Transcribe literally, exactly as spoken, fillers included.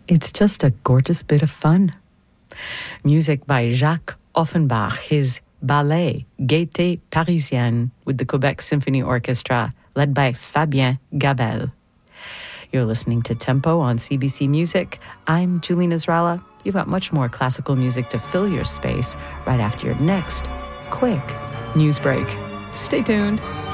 It's just a gorgeous bit of fun. Music by Jacques Offenbach, his ballet Gaieté Parisienne with the Quebec Symphony Orchestra, led by Fabien Gabel. You're listening to Tempo on C B C Music. I'm Julie Nasrallah. You've got much more classical music to fill your space right after your next quick news break. Stay tuned.